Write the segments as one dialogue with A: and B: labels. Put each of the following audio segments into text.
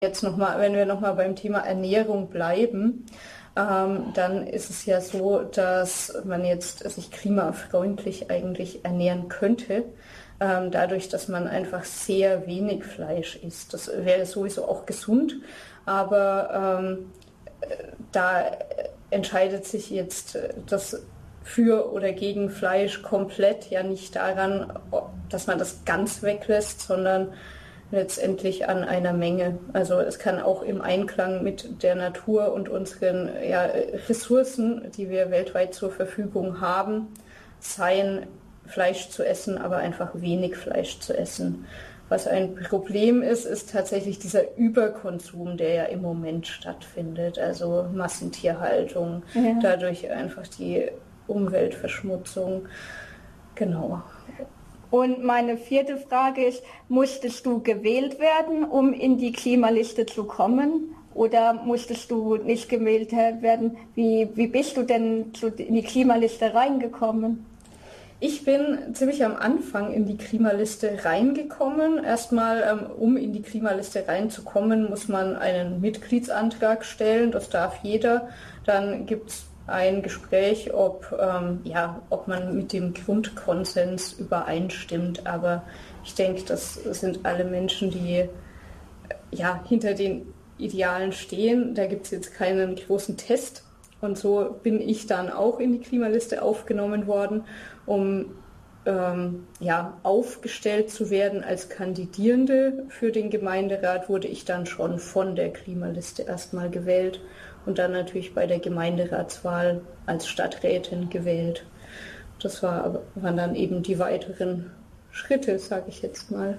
A: Jetzt nochmal, wenn wir nochmal beim Thema Ernährung bleiben, dann ist es ja so, dass man jetzt sich klimafreundlich eigentlich ernähren könnte, dadurch, dass man einfach sehr wenig Fleisch isst. Das wäre sowieso auch gesund, aber da entscheidet sich jetzt das für oder gegen Fleisch komplett ja nicht daran, dass man das ganz weglässt, sondern letztendlich an einer Menge. Also es kann auch im Einklang mit der Natur und unseren Ressourcen, die wir weltweit zur Verfügung haben, sein, Fleisch zu essen, aber einfach wenig Fleisch zu essen. Was ein Problem ist, ist tatsächlich dieser Überkonsum, der ja im Moment stattfindet. Also Massentierhaltung, dadurch einfach die Umweltverschmutzung. Genau.
B: Und meine vierte Frage ist, musstest du gewählt werden, um in die Klimaliste zu kommen? Oder musstest du nicht gewählt werden? Wie bist du denn in die Klimaliste reingekommen?
A: Ich bin ziemlich am Anfang in die Klimaliste reingekommen. Erstmal, um in die Klimaliste reinzukommen, muss man einen Mitgliedsantrag stellen. Das darf jeder. Dann gibt es ein Gespräch, ob man mit dem Grundkonsens übereinstimmt. Aber ich denke, das sind alle Menschen, die hinter den Idealen stehen. Da gibt es jetzt keinen großen Test. Und so bin ich dann auch in die Klimaliste aufgenommen worden, um aufgestellt zu werden als Kandidierende für den Gemeinderat, wurde ich dann schon von der Klimaliste erstmal gewählt und dann natürlich bei der Gemeinderatswahl als Stadträtin gewählt. Das waren dann eben die weiteren Schritte, sage ich jetzt mal.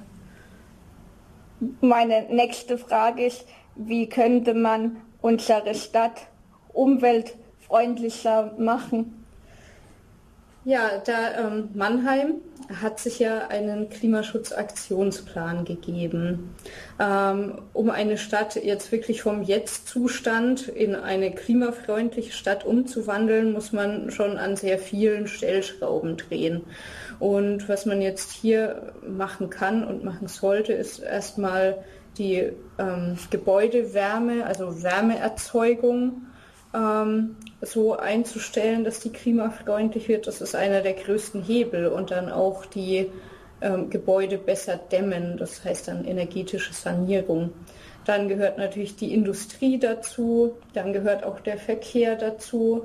B: Meine nächste Frage ist, wie könnte man unsere Stadt umweltfreundlicher machen?
A: Ja, Mannheim hat sich ja einen Klimaschutzaktionsplan gegeben. Um eine Stadt jetzt wirklich vom Jetzt-Zustand in eine klimafreundliche Stadt umzuwandeln, muss man schon an sehr vielen Stellschrauben drehen. Und was man jetzt hier machen kann und machen sollte, ist erstmal die Gebäudewärme, also Wärmeerzeugung, so einzustellen, dass die klimafreundlich wird. Das ist einer der größten Hebel und dann auch die Gebäude besser dämmen, das heißt dann energetische Sanierung. Dann gehört natürlich die Industrie dazu, dann gehört auch der Verkehr dazu,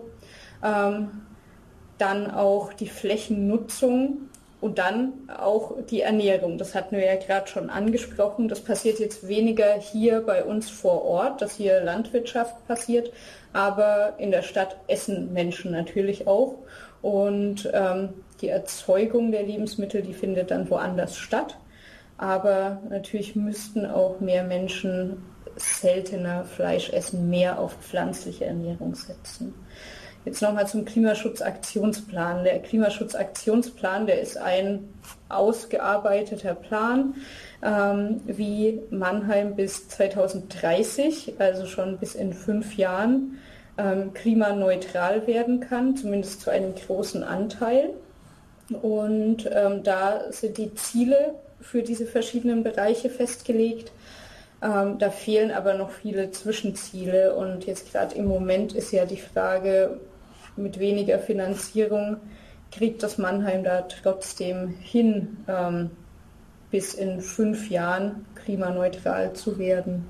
A: dann auch die Flächennutzung und dann auch die Ernährung. Das hatten wir ja gerade schon angesprochen. Das passiert jetzt weniger hier bei uns vor Ort, dass hier Landwirtschaft passiert, aber in der Stadt essen Menschen natürlich auch. Und die Erzeugung der Lebensmittel, die findet dann woanders statt. Aber natürlich müssten auch mehr Menschen seltener Fleisch essen, mehr auf pflanzliche Ernährung setzen. Jetzt nochmal zum Klimaschutzaktionsplan. Der Klimaschutzaktionsplan, der ist ein ausgearbeiteter Plan, wie Mannheim bis 2030, also schon bis in 5 Jahren, klimaneutral werden kann, zumindest zu einem großen Anteil. Und da sind die Ziele für diese verschiedenen Bereiche festgelegt. Da fehlen aber noch viele Zwischenziele und jetzt gerade im Moment ist ja die Frage, mit weniger Finanzierung kriegt das Mannheim da trotzdem hin, bis in 5 Jahren klimaneutral zu werden.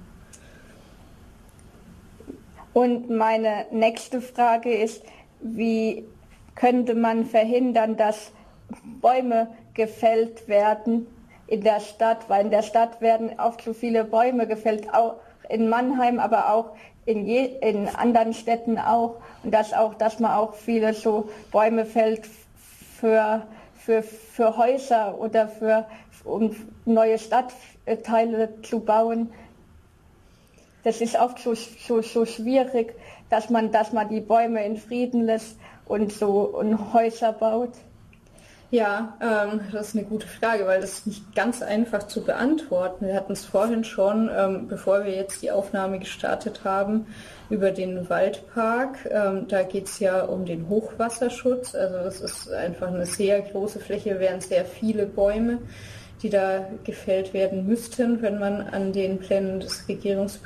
B: Und meine nächste Frage ist, wie könnte man verhindern, dass Bäume gefällt werden in der Stadt, weil in der Stadt werden oft so viele Bäume gefällt, auch in Mannheim, aber auch in anderen Städten auch. Und dass man auch viele so Bäume fällt für Häuser oder um neue Stadtteile zu bauen. Das ist oft so schwierig, dass man die Bäume in Frieden lässt und Häuser baut.
A: Ja, das ist eine gute Frage, weil das ist nicht ganz einfach zu beantworten. Wir hatten es vorhin schon, bevor wir jetzt die Aufnahme gestartet haben, über den Waldpark. Da geht es ja um den Hochwasserschutz. Also das ist einfach eine sehr große Fläche, wären sehr viele Bäume, die da gefällt werden müssten, wenn man an den Plänen des